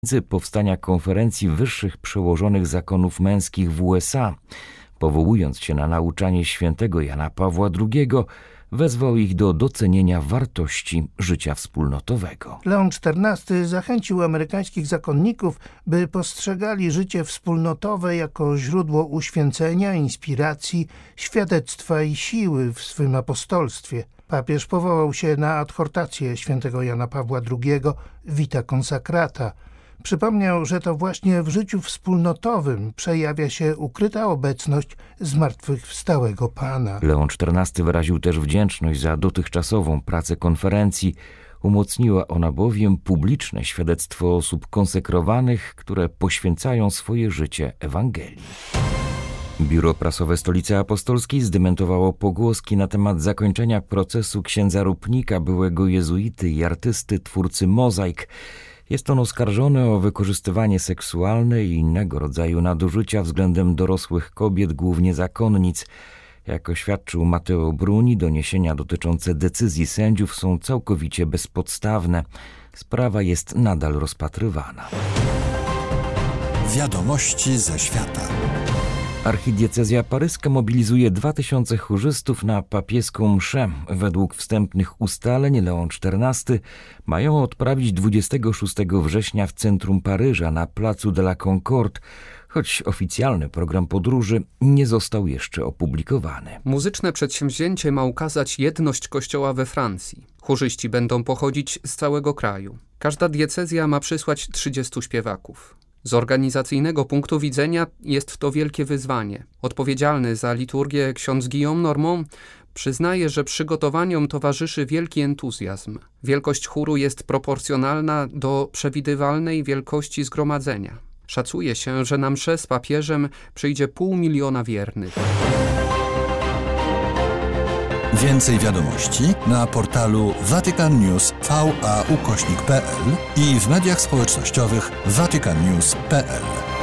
powstania konferencji wyższych przełożonych zakonów męskich w USA. Powołując się na nauczanie świętego Jana Pawła II, wezwał ich do docenienia wartości życia wspólnotowego. Leon XIV zachęcił amerykańskich zakonników, by postrzegali życie wspólnotowe jako źródło uświęcenia, inspiracji, świadectwa i siły w swym apostolstwie. Papież powołał się na adhortację świętego Jana Pawła II Vita Consacrata. Przypomniał, że to właśnie w życiu wspólnotowym przejawia się ukryta obecność zmartwychwstałego Pana. Leon XIV wyraził też wdzięczność za dotychczasową pracę konferencji. Umocniła ona bowiem publiczne świadectwo osób konsekrowanych, które poświęcają swoje życie Ewangelii. Biuro Prasowe Stolicy Apostolskiej zdementowało pogłoski na temat zakończenia procesu księdza Rupnika, byłego jezuity i artysty, twórcy mozaik. Jest on oskarżony o wykorzystywanie seksualne i innego rodzaju nadużycia względem dorosłych kobiet, głównie zakonnic. Jak oświadczył Mateo Bruni, doniesienia dotyczące decyzji sędziów są całkowicie bezpodstawne. Sprawa jest nadal rozpatrywana. Wiadomości ze świata. Archidiecezja paryska mobilizuje 2000 chórzystów na papieską mszę. Według wstępnych ustaleń Leon XIV mają odprawić 26 września w centrum Paryża na placu de la Concorde, choć oficjalny program podróży nie został jeszcze opublikowany. Muzyczne przedsięwzięcie ma ukazać jedność Kościoła we Francji. Chórzyści będą pochodzić z całego kraju. Każda diecezja ma przysłać 30 śpiewaków. Z organizacyjnego punktu widzenia jest to wielkie wyzwanie. Odpowiedzialny za liturgię ksiądz Guillaume Normand przyznaje, że przygotowaniom towarzyszy wielki entuzjazm. Wielkość chóru jest proporcjonalna do przewidywalnej wielkości zgromadzenia. Szacuje się, że na mszę z papieżem przyjdzie 500 000 wiernych. Więcej wiadomości na portalu vaticannews.va/pl i w mediach społecznościowych vaticannews.pl.